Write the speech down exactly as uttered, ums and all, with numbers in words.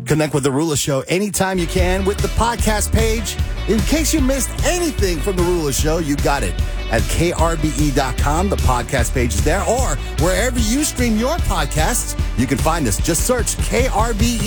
Connect with The Rula Show anytime you can with the podcast page. In case you missed anything from The Rula Show, you got it at K R B E dot com. The podcast page is there. Or wherever you stream your podcasts, you can find us. Just search K R B E.